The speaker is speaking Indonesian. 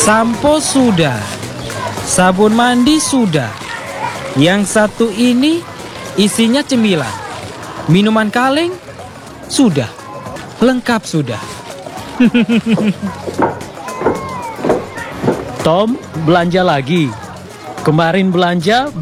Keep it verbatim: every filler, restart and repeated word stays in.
Sampo sudah, sabun mandi sudah. Yang satu ini isinya cemilan. Minuman kaleng sudah, lengkap sudah. Tom belanja lagi. Kemarin belanja